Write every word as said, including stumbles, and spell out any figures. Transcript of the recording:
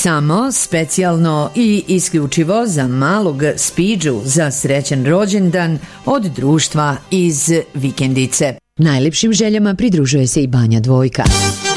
Samo, specijalno i isključivo za malog Spiđu za srećan rođendan od društva iz Vikendice. Najlepšim željama pridružuje se i Banja Dvojka.